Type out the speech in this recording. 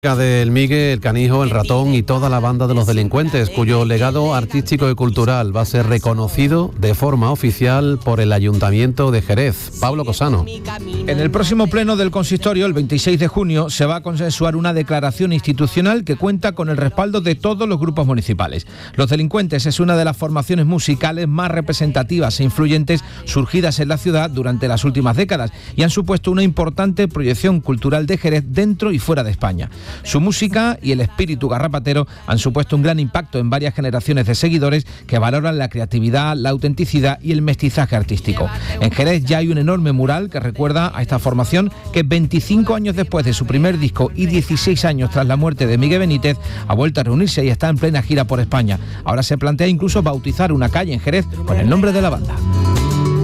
Del Migue, el Canijo, el Ratón y toda la banda de los delincuentes, cuyo legado artístico y cultural va a ser reconocido de forma oficial por el Ayuntamiento de Jerez. Pablo Cosano. En el próximo pleno del consistorio, el 26 de junio, se va a consensuar una declaración institucional que cuenta con el respaldo de todos los grupos municipales. Los Delincuentes es una de las formaciones musicales más representativas e influyentes surgidas en la ciudad durante las últimas décadas y han supuesto una importante proyección cultural de Jerez dentro y fuera de España. Su música y el espíritu garrapatero han supuesto un gran impacto en varias generaciones de seguidores que valoran la creatividad, la autenticidad y el mestizaje artístico. En Jerez ya hay un enorme mural que recuerda a esta formación que 25 años después de su primer disco y 16 años tras la muerte de Miguel Benítez ha vuelto a reunirse y está en plena gira por España. Ahora se plantea incluso bautizar una calle en Jerez con el nombre de la banda.